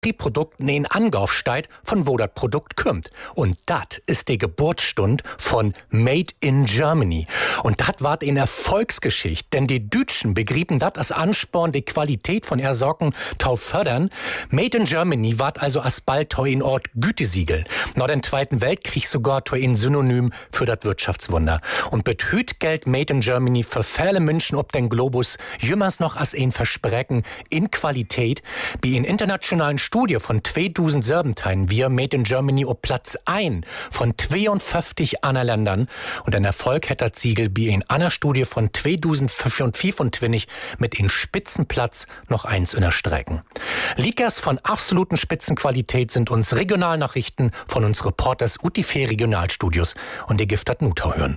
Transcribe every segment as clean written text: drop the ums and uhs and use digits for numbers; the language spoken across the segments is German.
Produkten in Angriff steigt, von wo das Produkt kommt. Und das ist die Geburtsstund von Made in Germany. Und das war eine Erfolgsgeschichte, denn die Deutschen begrieben das als Ansporn, die Qualität von ihrer Sorgen zu fördern. Made in Germany ward also als bald in Ort Gütesiegel. Nach dem Zweiten Weltkrieg sogar ein Synonym für das Wirtschaftswunder. Und behüt Geld Made in Germany für viele Menschen ob den Globus jümmers noch als ein Versprechen in Qualität, wie in internationalen Studie von 2000 Serbenteinen wir Made in Germany auf Platz 1 von 52 anderen Ländern und ein Erfolg hat das Siegel wie in einer Studie von 2025 mit in Spitzenplatz noch eins in der Strecken. Liegers von absoluten Spitzenqualität sind uns Regionalnachrichten von uns Reporters UTV Regionalstudios und ihr Gift hat Nutau hören.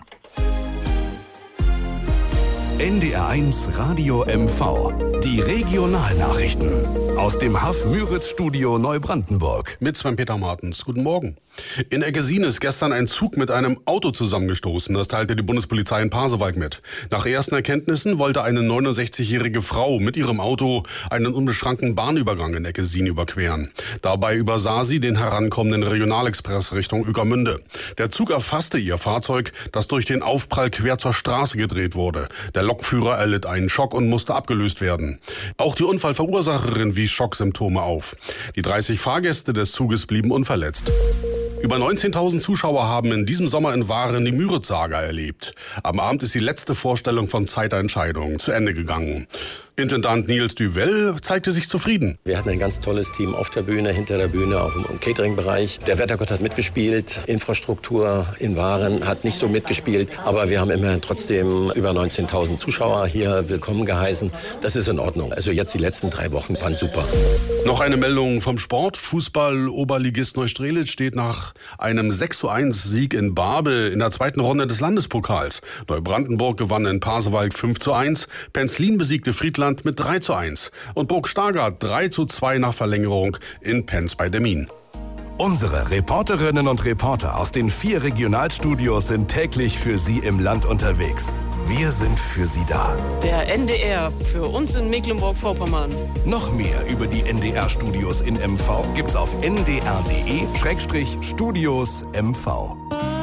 NDR1 Radio MV. Die Regionalnachrichten aus dem Haff-Müritz-Studio Neubrandenburg. Mit Sven-Peter Martens. Guten Morgen. In Eggesin ist gestern ein Zug mit einem Auto zusammengestoßen. Das teilte die Bundespolizei in Pasewalk mit. Nach ersten Erkenntnissen wollte eine 69-jährige Frau mit ihrem Auto einen unbeschrankten Bahnübergang in Eggesin überqueren. Dabei übersah sie den herankommenden Regionalexpress Richtung Ueckermünde. Der Zug erfasste ihr Fahrzeug, das durch den Aufprall quer zur Straße gedreht wurde. Der Lokführer erlitt einen Schock und musste abgelöst werden. Auch die Unfallverursacherin wies Schocksymptome auf. Die 30 Fahrgäste des Zuges blieben unverletzt. Über 19.000 Zuschauer haben in diesem Sommer in Waren die Müritz-Saga erlebt. Am Abend ist die letzte Vorstellung von Zeit der Entscheidung zu Ende gegangen. Intendant Nils Duvel zeigte sich zufrieden. Wir hatten ein ganz tolles Team auf der Bühne, hinter der Bühne, auch im Catering-Bereich. Der Wettergott hat mitgespielt, Infrastruktur in Waren hat nicht so mitgespielt. Aber wir haben immerhin trotzdem über 19.000 Zuschauer hier willkommen geheißen. Das ist in Ordnung. Also jetzt die letzten 3 Wochen waren super. Noch eine Meldung vom Sport. Fußball-Oberligist Neustrelitz steht nach einem 6:1-Sieg in Barbe in der zweiten Runde des Landespokals. Neubrandenburg gewann in Pasewalk 5:1. Penzlin besiegte Friedland mit 3:1 und Burg Stargard 3:2 nach Verlängerung in Penz bei Demmin. Unsere Reporterinnen und Reporter aus den 4 Regionalstudios sind täglich für Sie im Land unterwegs. Wir sind für Sie da. Der NDR für uns in Mecklenburg-Vorpommern. Noch mehr über die NDR-Studios in MV gibt's auf ndr.de/Studios MV.